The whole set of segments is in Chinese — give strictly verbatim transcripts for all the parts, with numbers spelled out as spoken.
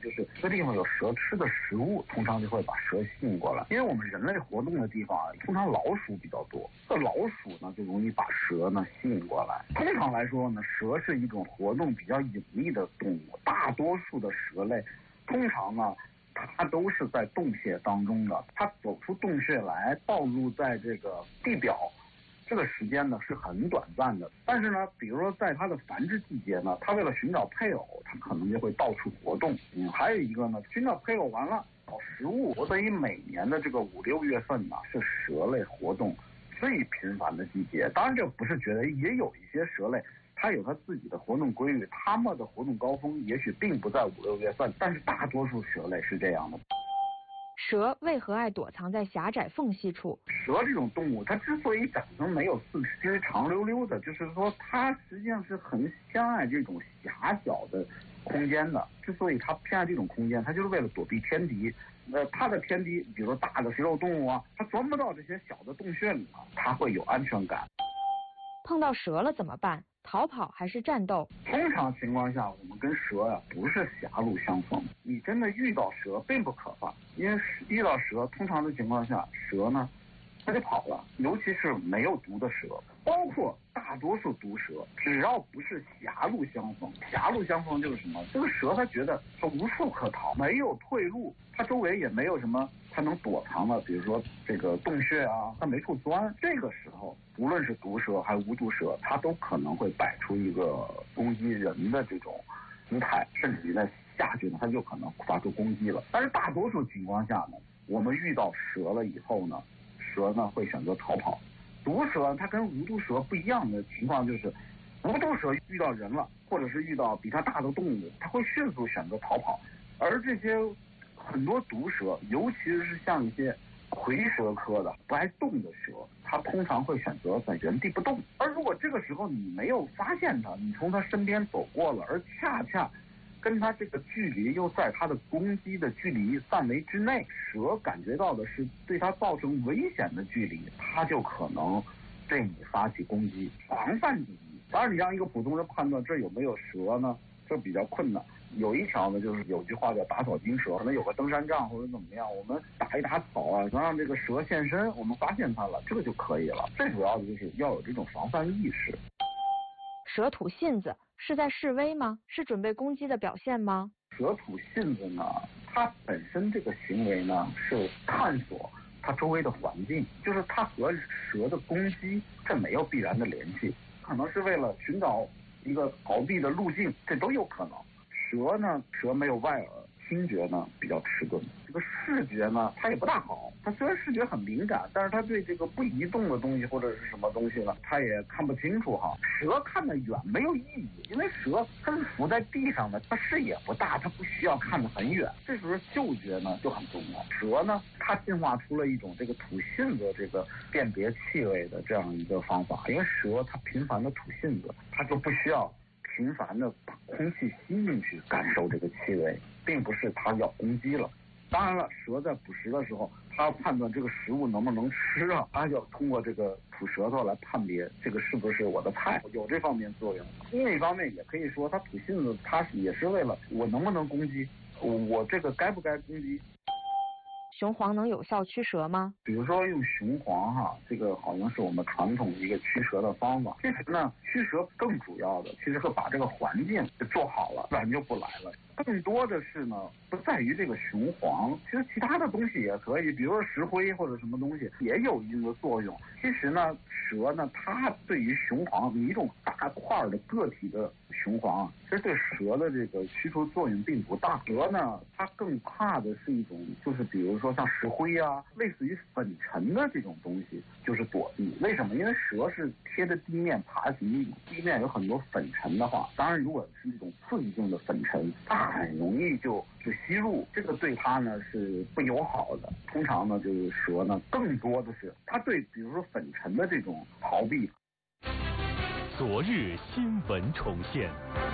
就是这地方有蛇吃的食物，通常就会把蛇吸引过来。因为我们人类活动的地方啊，通常老鼠比较多，这老鼠呢就容易把蛇呢吸引过来。通常来说呢，蛇是一种活动比较隐秘的动物，大多数的蛇类通常呢它都是在洞穴当中的，它走出洞穴来暴露在这个地表，这个时间呢是很短暂的。但是呢，比如说在它的繁殖季节呢，它为了寻找配偶，它可能就会到处活动。嗯，还有一个呢，寻找配偶完了找食物，所以每年的这个五六月份呢是蛇类活动最频繁的季节。当然这不是觉得，也有一些蛇类它有它自己的活动规律，它们的活动高峰也许并不在五六月份，但是大多数蛇类是这样的。 蛇为何爱躲藏在狭窄缝隙处？ 蛇这种动物，它之所以长成没有四肢长溜溜的，就是说它实际上是很偏爱这种狭小的空间的。之所以它偏爱这种空间，它就是为了躲避天敌。呃，它的天敌，比如说大的食肉动物啊，它钻不到这些小的洞穴里啊，它会有安全感。 碰到蛇了怎么办？逃跑还是战斗？ 通常情况下，我们跟蛇呀、啊、不是狭路相逢。你真的遇到蛇并不可怕，因为遇到蛇，通常的情况下，蛇呢它就跑了，尤其是没有毒的蛇，包括大多数毒蛇，只要不是狭路相逢。狭路相逢就是什么？这个蛇它觉得它无处可逃，没有退路，它周围也没有什么它能躲藏的，比如说这个洞穴啊，它没处钻。这个时候，无论是毒蛇还是无毒蛇，它都可能会摆出一个攻击人的这种姿态，甚至于在下去呢，它就可能发出攻击了。但是大多数情况下呢，我们遇到蛇了以后呢，蛇呢会选择逃跑。毒蛇它跟无毒蛇不一样的情况就是，无毒蛇遇到人了，或者是遇到比它大的动物，它会迅速选择逃跑。而这些很多毒蛇，尤其是像一些蝰蛇科的不爱动的蛇，它通常会选择在原地不动。而如果这个时候你没有发现它，你从它身边走过了，而恰恰跟它这个距离又在它的攻击的距离范围之内，蛇感觉到的是对它造成危险的距离，它就可能对你发起攻击，防范第一。当然你让一个普通人判断这有没有蛇呢，这比较困难。有一条呢，就是有句话叫打草惊蛇，可能有个登山杖或者怎么样，我们打一打草啊，能让这个蛇现身，我们发现它了，这个就可以了。最主要的就是要有这种防范意识。 蛇吐信子是在示威吗？是准备攻击的表现吗？ 蛇吐信子呢，它本身这个行为呢是探索它周围的环境，就是它和蛇的攻击这没有必然的联系，可能是为了寻找一个逃避的路径，这都有可能。蛇呢，蛇没有外耳，听觉呢比较迟钝，这个视觉呢它也不大好。它虽然视觉很敏感，但是它对这个不移动的东西或者是什么东西呢，它也看不清楚哈。蛇看得远没有意义，因为蛇它是浮在地上的，它视野不大，它不需要看得很远。这时候嗅觉呢就很重要。蛇呢，它进化出了一种这个吐信子这个辨别气味的这样一个方法，因为蛇它频繁的吐信子，它就不需要频繁的把空气吸进去感受这个气味，并不是它要攻击了。当然了，蛇在捕食的时候，它要判断这个食物能不能吃啊，它就要通过这个吐舌头来判别这个是不是我的菜，有这方面作用。另一方面也可以说，它吐信子，它也是为了我能不能攻击，我这个该不该攻击。 雄黄能有效驱蛇吗？ 比如说用雄黄哈，这个好像是我们传统一个驱蛇的方法。其实呢，驱蛇更主要的其实是把这个环境做好了，自然就不来了。更多的是呢，不在于这个雄黄，其实其他的东西也可以，比如说石灰或者什么东西也有一定的作用。其实呢，蛇呢，它对于雄黄，你一种大块的个体的雄黄，其实对蛇的这个驱除作用并不大。蛇呢，它更怕的是一种，就是比如说像石灰啊，类似于粉尘的这种东西，就是躲避。为什么？因为蛇是贴着地面爬行，地面有很多粉尘的话，当然如果是那种刺激性的粉尘，它很容易就就吸入，这个对它呢是不友好的。通常呢，就是蛇呢，更多的是它对比如说粉尘的这种逃避。 昨日新闻重现，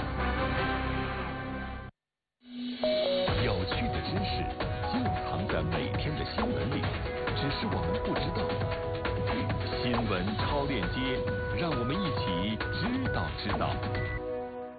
有趣的知识就藏在每天的新闻里，只是我们不知道。新闻超链接，让我们一起知道知道。